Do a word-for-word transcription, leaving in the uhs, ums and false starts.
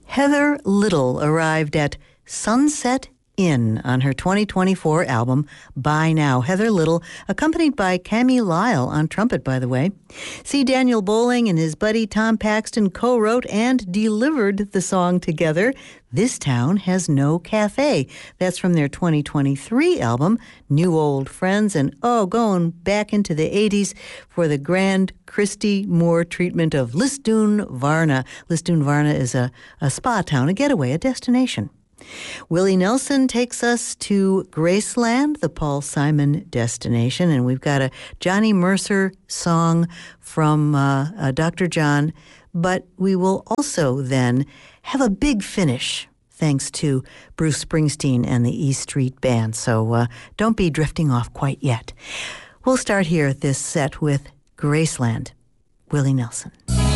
Heather Little arrived at Sunset Inn on her twenty twenty-four album, Buy Now. Heather Little, accompanied by Camille Lyle on trumpet, by the way. See, Daniel Bowling and his buddy Tom Paxton co-wrote and delivered the song together, This Town Has No Cafe. That's from their twenty twenty-three album, New Old Friends, and oh, going back into the eighties for the grand Christy Moore treatment of Lisdoon Varna. Lisdoon Varna is a, a spa town, a getaway, a destination. Willie Nelson takes us to Graceland, the Paul Simon destination, and we've got a Johnny Mercer song from uh, uh, Doctor John, but we will also then have a big finish thanks to Bruce Springsteen and the E Street Band, so uh, don't be drifting off quite yet. We'll start here at this set with Graceland, Willie Nelson.